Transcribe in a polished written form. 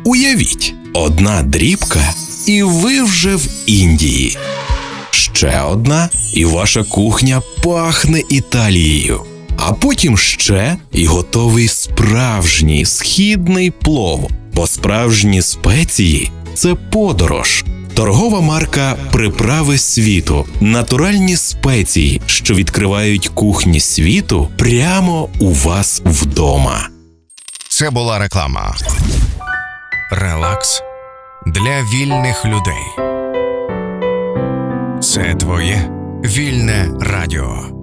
Уявіть, одна дрібка, і ви вже в Індії. Ще одна, і ваша кухня пахне Італією. А потім ще, і готовий справжній східний плов. Бо справжні спеції – це подорож. Торгова марка «Приправи світу» – натуральні спеції, що відкривають кухні світу прямо у вас вдома. Це була реклама. Релакс для вільних людей. Це твоє вільне радіо.